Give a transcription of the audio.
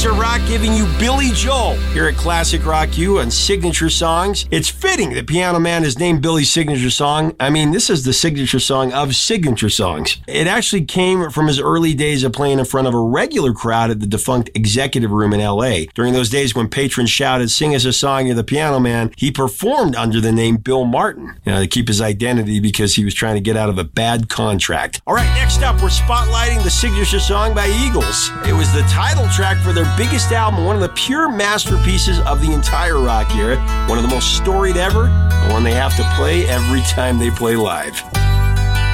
Master Rock giving you Billy Joel here at Classic Rock U on Signature Songs. It's fitting that Piano Man is named Billy's signature song. I mean, this is the signature song of signature songs. It actually came from his early days of playing in front of a regular crowd at the defunct Executive Room in L.A. During those days when patrons shouted, "Sing us a song, you're the Piano Man," he performed under the name Bill Martin, to keep his identity because he was trying to get out of a bad contract. All right, next up, we're spotlighting the signature song by Eagles. It was the title track for their biggest album, one of the pure masterpieces of the entire rock era, one of the most storied ever, the one they have to play every time they play live.